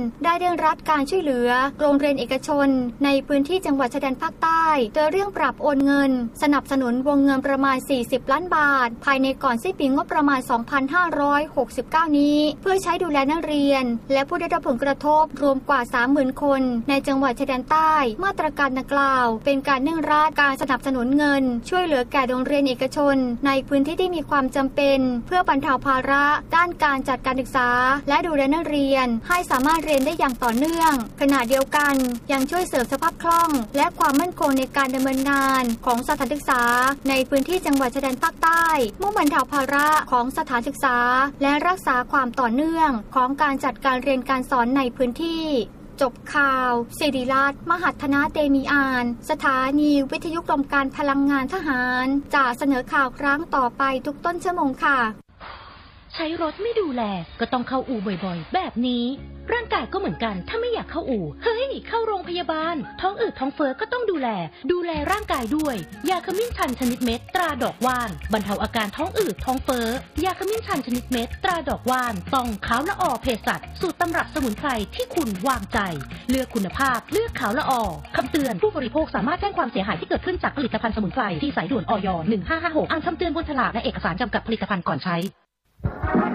ได้เร่งรัดการช่วยเหลือโรงเรียนเอกชนในพื้นที่จังหวัดชายแดนภาคใต้โดยเร่งปรับโอนเงินสนับสนุนวงเงินประมาณ40ล้านบาทภายในก่อนสิ้นปีงบประมาณ2569นี้เพื่อใช้ดูแลนักเรียนและผู้ได้รับผลกระทบรวมกว่า 30,000 คนในจังหวัดชายแดนใต้มาตรการดังกล่าวเป็นการเร่งรัดการสนับสนุนเงินช่วยเหลือแก่โรงเรียนเอกชนในพื้นที่ที่มีความจำเป็นเพื่อบรรเทาภาระด้านการจัดการศึกษาและดูแลนักเรียนให้สามารถเรียนได้อย่างต่อเนื่องขณะเดียวกันยังช่วยเสริมสภาพคล่องและความมั่นคงในการดำเนินงานของสถานศึกษาในพื้นที่จังหวัดชายแดนภาคใต้มุ่งบรรเทาภาระของสถานศึกษาและรักษาความต่อเนื่องของการจัดการเรียนการสอนในพื้นที่จบข่าวศิริรัตน์มหัฒนาเตมีอานสถานีวิทยุกรมการพลังงานทหารจะเสนอข่าวครั้งต่อไปทุกต้นชั่วโมงค่ะใช้รถไม่ดูแลก็ต้องเข้าอู่บ่อยๆแบบนี้ร่างกายก็เหมือนกันถ้าไม่อยากเข้าอู่เฮ้ยเข้าโรงพยาบาลท้องอืดท้องเฟ้อก็ต้องดูแลร่างกายด้วยยาขมิ้นชันชนิดเม็ดตราดอกว่านบรรเทาอาการท้องอืดท้องเฟ้อยาขมิ้นชันชนิดเม็ดตราดอกว่านต้องขาวละออเภสัชสูตรตำรับสมุนไพรที่คุณวางใจเลือกคุณภาพเลือกขาวละออคำเตือนผู้บริโภคสามารถแจ้งความเสียหายที่เกิดขึ้นจากผลิตภัณฑ์สมุนไพรที่สายด่วนอย.1556อ่านคำเตือนบนฉลากและเอกสารจำกัดผลิตภัณฑ์ก่อนใช้